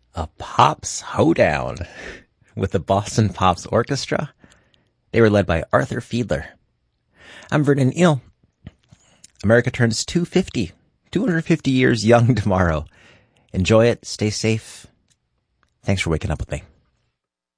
A Pops Hoedown with the Boston Pops Orchestra. They were led by Arthur Fiedler. I'm Vernon Eel. America turns 250 years young tomorrow. Enjoy it. Stay safe. Thanks for waking up with me.